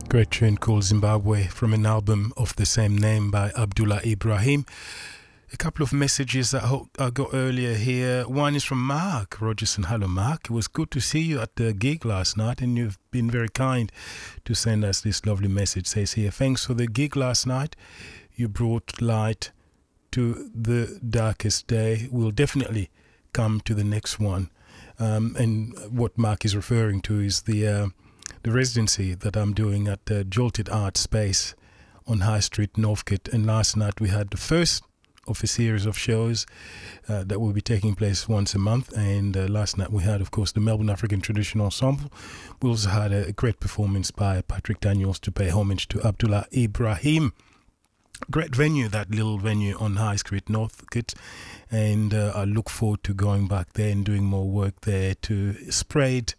Great tune called Zimbabwe from an album of the same name by Abdullah Ibrahim. A couple of messages that I got earlier here. One is from Mark Rogerson. Hello, Mark. It was good to see you at the gig last night, and you've been very kind to send us this lovely message. Says here, thanks for the gig last night. You brought light to the darkest day. We'll definitely come to the next one. And what Mark is referring to is the residency that I'm doing at the Jolted Art Space on High Street, Northcote. And last night we had the first of a series of shows that will be taking place once a month. And last night we had, of course, the Melbourne African Traditional Ensemble. We also had a great performance by Patrick Daniels to pay homage to Abdullah Ibrahim. Great venue, that little venue on High Street, Northcote. And I look forward to going back there and doing more work there to spread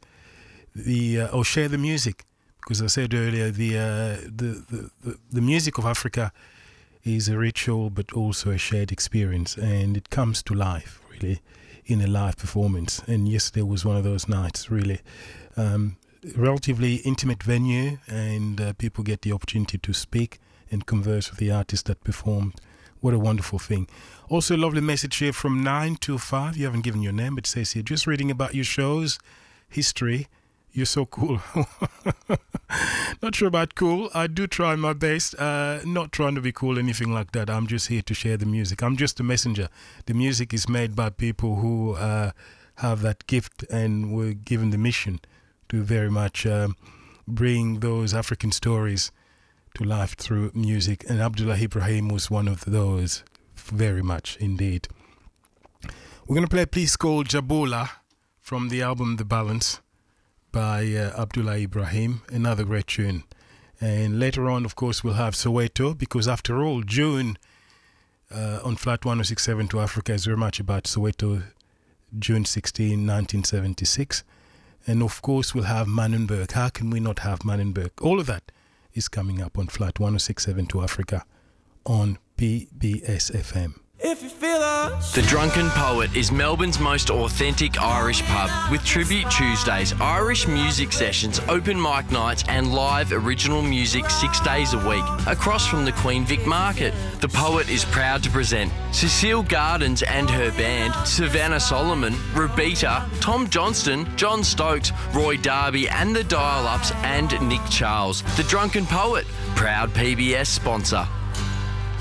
or share the music, because I said earlier the music of Africa is a ritual but also a shared experience, and it comes to life really in a live performance. And yesterday was one of those nights, really. Relatively intimate venue, and people get the opportunity to speak and converse with the artist that performed. What a wonderful thing. Also a lovely message here from 925. You haven't given your name, but it says here, just reading about your show's history. You're so cool. Not sure about cool. I do try my best. Not trying to be cool, anything like that. I'm just here to share the music. I'm just a messenger. The music is made by people who have that gift and were given the mission to very much bring those African stories to life through music. And Abdullah Ibrahim was one of those, very much indeed. We're going to play a piece called Jabula from the album The Balance by Abdullah Ibrahim, another great tune. And later on, of course, we'll have Soweto, because after all, June on Flight 1067 to Africa is very much about Soweto, June 16, 1976. And of course, we'll have Manenberg. How can we not have Manenberg? All of that is coming up on Flight 1067 to Africa on PBS FM. If you feel us. The Drunken Poet is Melbourne's most authentic Irish pub, with Tribute Tuesdays, Irish music sessions, open mic nights and live original music 6 days a week, across from the Queen Vic Market. The Poet is proud to present Cecile Gardens and her band, Savannah Solomon, Rubita, Tom Johnston, John Stokes, Roy Darby and the Dial-Ups, and Nick Charles. The Drunken Poet, proud PBS sponsor.